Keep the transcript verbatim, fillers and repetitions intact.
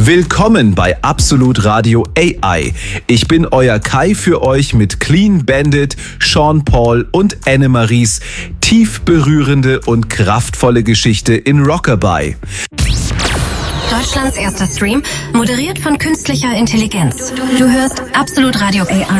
Willkommen bei Absolut Radio A I. Ich bin euer Kai für euch mit Clean Bandit, Sean Paul und Annemaries tief berührende und kraftvolle Geschichte in Rockabye. Deutschlands erster Stream, moderiert von künstlicher Intelligenz. Du hörst Absolut Radio A I.